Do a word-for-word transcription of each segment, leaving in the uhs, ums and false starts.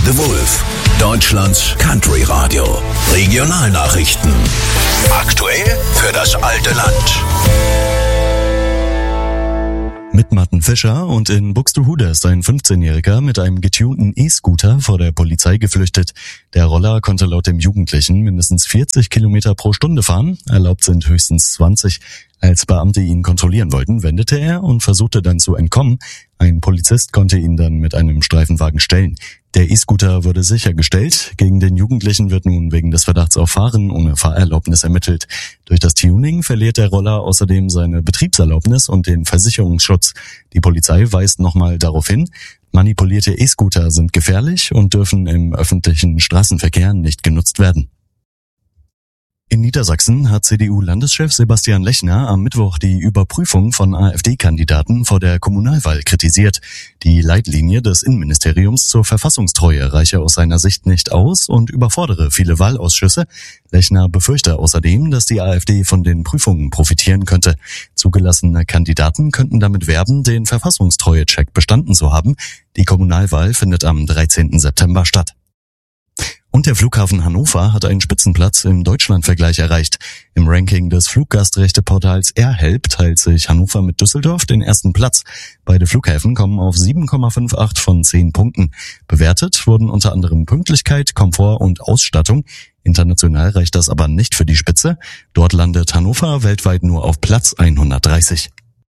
The Wolf, Deutschlands Country Radio. Regionalnachrichten. Aktuell für das alte Land. Mit Martin Fischer und in Buxtehude ist ein fünfzehnjähriger mit einem getunten E-Scooter vor der Polizei geflüchtet. Der Roller konnte laut dem Jugendlichen mindestens vierzig Kilometer pro Stunde fahren, erlaubt sind höchstens zwanzig. Als Beamte ihn kontrollieren wollten, wendete er und versuchte dann zu entkommen. Ein Polizist konnte ihn dann mit einem Streifenwagen stellen. Der E-Scooter wurde sichergestellt. Gegen den Jugendlichen wird nun wegen des Verdachts auf Fahren ohne Fahrerlaubnis ermittelt. Durch das Tuning verliert der Roller außerdem seine Betriebserlaubnis und den Versicherungsschutz. Die Polizei weist nochmal darauf hin, manipulierte E-Scooter sind gefährlich und dürfen im öffentlichen Straßenverkehr nicht genutzt werden. In Niedersachsen hat C D U-Landeschef Sebastian Lechner am Mittwoch die Überprüfung von AfD-Kandidaten vor der Kommunalwahl kritisiert. Die Leitlinie des Innenministeriums zur Verfassungstreue reiche aus seiner Sicht nicht aus und überfordere viele Wahlausschüsse. Lechner befürchte außerdem, dass die AfD von den Prüfungen profitieren könnte. Zugelassene Kandidaten könnten damit werben, den Verfassungstreue-Check bestanden zu haben. Die Kommunalwahl findet am dreizehnten September statt. Und der Flughafen Hannover hat einen Spitzenplatz im Deutschlandvergleich erreicht. Im Ranking des Fluggastrechteportals AirHelp teilt sich Hannover mit Düsseldorf den ersten Platz. Beide Flughäfen kommen auf sieben Komma achtundfünfzig von zehn Punkten. Bewertet wurden unter anderem Pünktlichkeit, Komfort und Ausstattung. International reicht das aber nicht für die Spitze. Dort landet Hannover weltweit nur auf Platz hundertdreißig.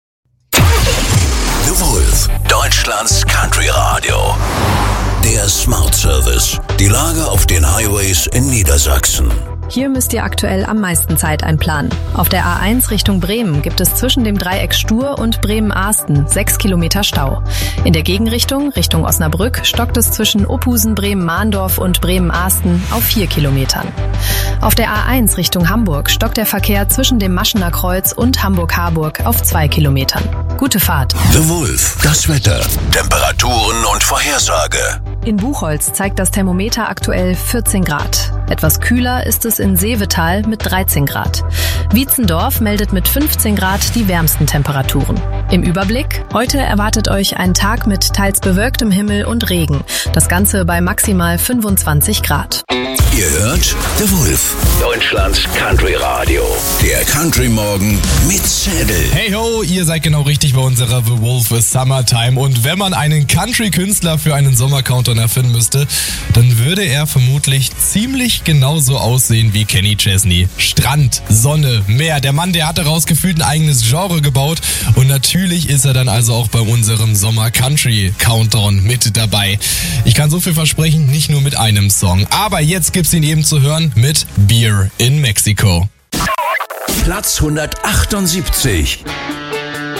The Wolf, Deutschlands Country Radio. Der Smart Service. Die Lage auf den Highways in Niedersachsen. Hier müsst ihr aktuell am meisten Zeit einplanen. Auf der A eins Richtung Bremen gibt es zwischen dem Dreieck Stur und Bremen-Ahsten sechs Kilometer Stau. In der Gegenrichtung, Richtung Osnabrück, stockt es zwischen Ophusen, Bremen-Mahndorf und Bremen-Ahsten auf vier Kilometern. Auf der A eins Richtung Hamburg stockt der Verkehr zwischen dem Maschener Kreuz und Hamburg-Harburg auf zwei Kilometern. Gute Fahrt. The Wolf, das Wetter, Temperaturen und Vorhersage. In Buchholz zeigt das Thermometer aktuell vierzehn Grad. Etwas kühler ist es in Seevetal mit dreizehn Grad. Wietzendorf meldet mit fünfzehn Grad die wärmsten Temperaturen. Im Überblick: Heute erwartet euch ein Tag mit teils bewölktem Himmel und Regen. Das Ganze bei maximal fünfundzwanzig Grad. Ihr hört The Wolf, Deutschlands Country Radio. Der Country Morgen mit Zettel. Hey ho, ihr seid genau richtig bei unserer The Wolf Summertime. Und wenn man einen Country-Künstler für einen Sommer-Countdown erfinden müsste, dann würde er vermutlich ziemlich genauso aussehen wie Kenny Chesney. Strand, Sonne, Meer. Der Mann, der hat daraus gefühlt ein eigenes Genre gebaut. Und natürlich ist er dann also auch bei unserem Sommer-Country-Countdown mit dabei. Ich kann so viel versprechen, nicht nur mit einem Song. Aber jetzt gibt's ihn eben zu hören mit Beer in Mexico. Platz hundertachtundsiebzig.